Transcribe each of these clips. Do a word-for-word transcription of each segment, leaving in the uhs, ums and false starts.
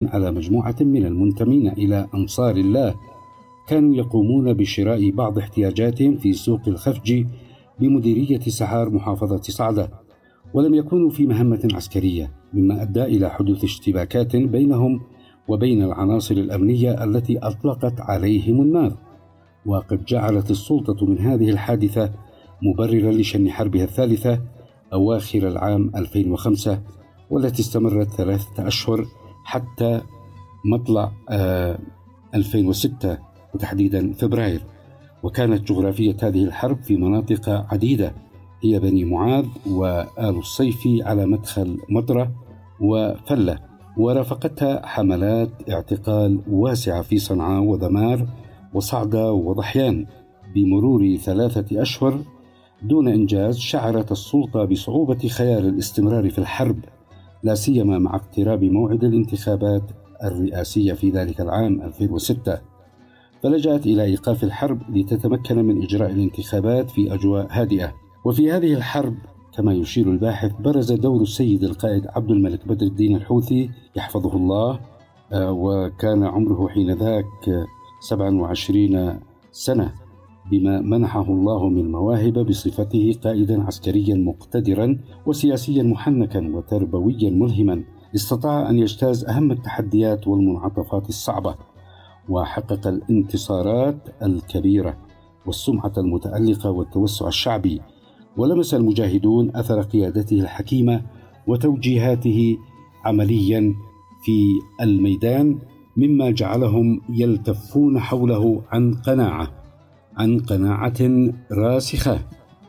على مجموعة من المنتمين إلى أنصار الله كانوا يقومون بشراء بعض احتياجاتهم في سوق الخفج بمديرية سحار محافظة صعدة، ولم يكونوا في مهمة عسكرية، مما أدى إلى حدوث اشتباكات بينهم وبين العناصر الأمنية التي أطلقت عليهم النار. وقد جعلت السلطة من هذه الحادثة مبررا لشن حربها الثالثة أواخر العام ألفين وخمسة، والتي استمرت ثلاثة أشهر حتى مطلع ألفين وستة وتحديدا فبراير. وكانت جغرافية هذه الحرب في مناطق عديدة هي بني معاذ وآل الصيفي على مدخل مطرة وفلة، ورافقتها حملات اعتقال واسعة في صنعاء وذمار وصعدة وضحيان. بمرور ثلاثة أشهر دون إنجاز شعرت السلطة بصعوبة خيار الاستمرار في الحرب، لا سيما مع اقتراب موعد الانتخابات الرئاسية في ذلك العام ألفين وستة، فلجأت إلى إيقاف الحرب لتتمكن من إجراء الانتخابات في أجواء هادئة. وفي هذه الحرب كما يشير الباحث برز دور السيد القائد عبد الملك بدر الدين الحوثي يحفظه الله، وكان عمره حينذاك سبعة وعشرين سنة، بما منحه الله من مواهب بصفته قائدا عسكريا مقتدرا وسياسيا محنكا وتربويا ملهما، استطاع أن يجتاز أهم التحديات والمنعطفات الصعبة، وحقق الانتصارات الكبيرة والسمعة المتألقة والتوسع الشعبي. ولمس المجاهدون أثر قيادته الحكيمة وتوجيهاته عمليا في الميدان، مما جعلهم يلتفون حوله عن قناعة عن قناعة راسخة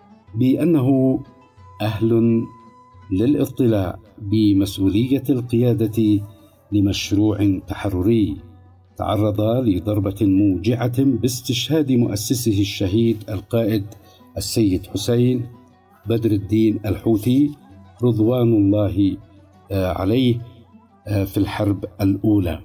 بأنه أهل للاطلاع بمسؤولية القيادة لمشروع تحرري تعرض لضربة موجعة باستشهاد مؤسسه الشهيد القائد السيد حسين بدر الدين الحوثي رضوان الله عليه في الحرب الأولى.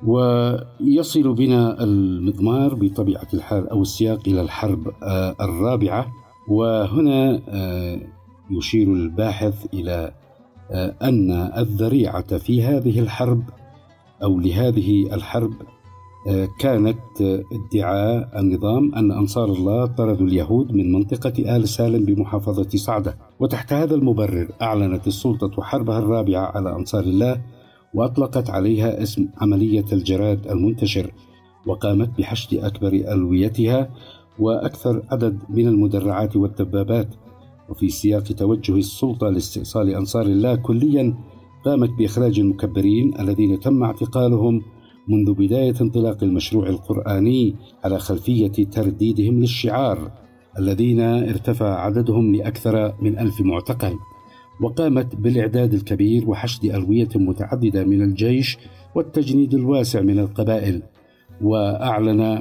ويصل بنا المضمار بطبيعة الحال أو السياق إلى الحرب الرابعة، وهنا يشير الباحث إلى أن الذريعة في هذه الحرب أو لهذه الحرب كانت ادعاء النظام أن أنصار الله طردوا اليهود من منطقة آل سالم بمحافظة صعدة، وتحت هذا المبرر أعلنت السلطة حربها الرابعة على أنصار الله، وأطلقت عليها اسم عملية الجراد المنتشر، وقامت بحشد أكبر ألويتها وأكثر عدد من المدرعات والدبابات. وفي سياق توجه السلطة لاستئصال أنصار الله كليا قامت بإخراج المكبرين الذين تم اعتقالهم منذ بداية انطلاق المشروع القرآني على خلفية ترديدهم للشعار، الذين ارتفع عددهم لأكثر من ألف معتقل. وقامت بالإعداد الكبير وحشد ألوية متعددة من الجيش والتجنيد الواسع من القبائل. وأعلن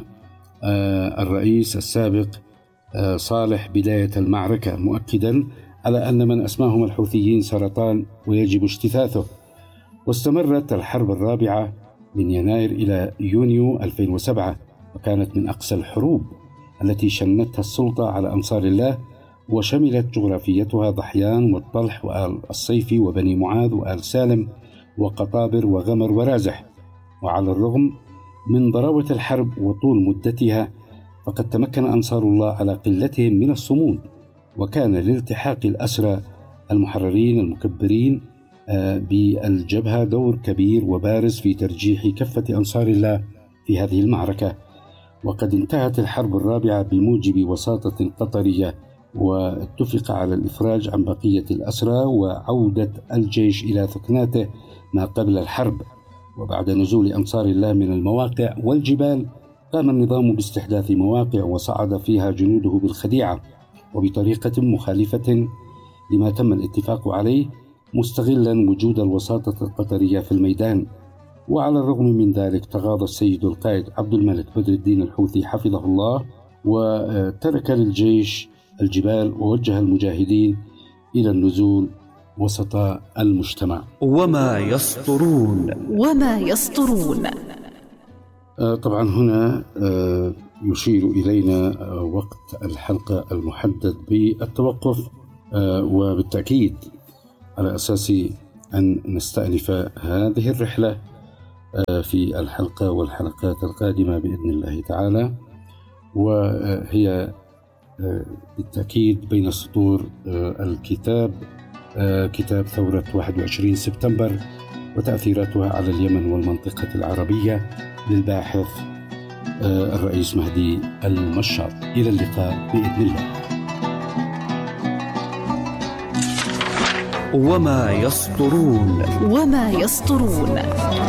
الرئيس السابق صالح بداية المعركة مؤكدا على أن من أسماهم الحوثيين سرطان ويجب اجتثاثه. واستمرت الحرب الرابعة من يناير إلى يونيو ألفين وسبعة، وكانت من أقسى الحروب التي شنتها السلطة على أنصار الله، وشملت جغرافيتها ضحيان والطلح وآل الصيفي وبني معاذ وآل سالم وقطابر وغمر ورازح. وعلى الرغم من ضراوة الحرب وطول مدتها، فقد تمكن أنصار الله على قلتهم من الصمود، وكان لالتحاق الأسرى المحررين المكبرين بالجبهة دور كبير وبارز في ترجيح كفة أنصار الله في هذه المعركة. وقد انتهت الحرب الرابعة بموجب وساطة قطرية، واتفق على الإفراج عن بقية الأسرى وعودة الجيش إلى ثكناته ما قبل الحرب. وبعد نزول أنصار الله من المواقع والجبال، قام النظام باستحداث مواقع وصعد فيها جنوده بالخديعة وبطريقة مخالفة لما تم الاتفاق عليه، مستغلا وجود الوساطة القطرية في الميدان. وعلى الرغم من ذلك تغاضى السيد القائد عبد الملك بدر الدين الحوثي حفظه الله، وترك للجيش الجبال ووجه المجاهدين إلى النزول وسط المجتمع. وما يسطرون وما يسطرون طبعا هنا يشير إلينا وقت الحلقة المحدد بالتوقف، وبالتأكيد على أساس أن نستأنف هذه الرحلة في الحلقة والحلقات القادمة بإذن الله تعالى. وهي بالتأكيد بين سطور الكتاب كتاب ثورة واحد وعشرين سبتمبر وتأثيراتها على اليمن والمنطقة العربية للباحث الرئيس مهدي المشاط. إلى اللقاء بإذن الله. وما يسطرون وما يسطرون